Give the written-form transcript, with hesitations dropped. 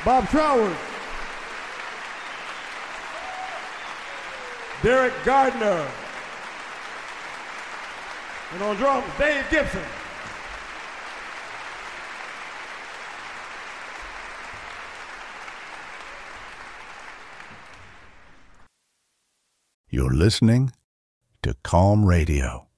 Bob Troward. Derek Gardner. And on drums, Dave Gibson. You're listening to Calm Radio.